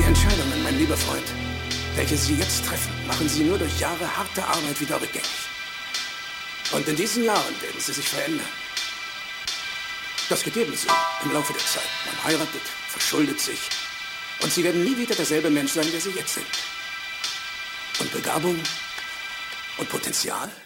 Entscheidungen, mein lieber Freund, welche Sie jetzt treffen, machen Sie nur durch Jahre harter Arbeit wieder rückgängig. Und in diesen Jahren werden Sie sich verändern. Das geht ebenso im Laufe der Zeit. Man heiratet, verschuldet sich und Sie werden nie wieder derselbe Mensch sein, der Sie jetzt sind. Und Begabung und Potenzial?